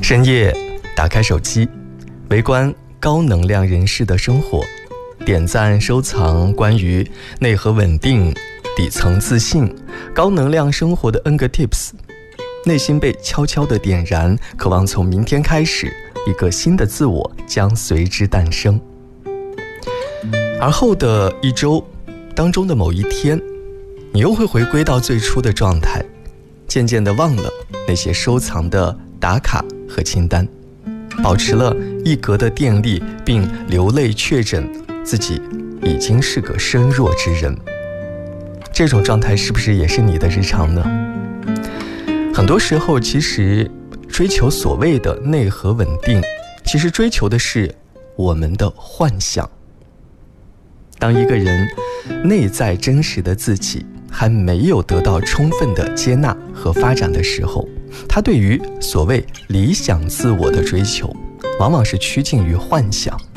深夜打开手机，围观高能量人士的生活，点赞收藏关于内核稳定、底层自信、高能量生活的 N 个 tips， 内心被悄悄地点燃，渴望从明天开始，一个新的自我将随之诞生。而后的一周当中的某一天，你又会回归到最初的状态，渐渐地忘了那些收藏的打卡和清单，保持了一格的电力，并流泪确诊自己已经是个身弱之人。这种状态是不是也是你的日常呢？很多时候其实追求所谓的内核稳定，其实追求的是我们的幻想。当一个人内在真实的自己还没有得到充分的接纳和发展的时候，他对于所谓理想自我的追求往往是趋近于幻想。